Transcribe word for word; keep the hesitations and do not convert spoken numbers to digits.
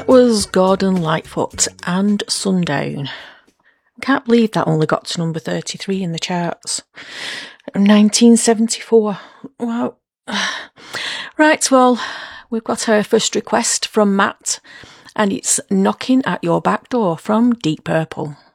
was Gordon Lightfoot and Sundown. I can't believe that only got to number thirty-three in the charts. nineteen seventy-four. Wow. Right, well, we've got our first request from Matt, and it's Knocking at Your Back Door from Deep Purple.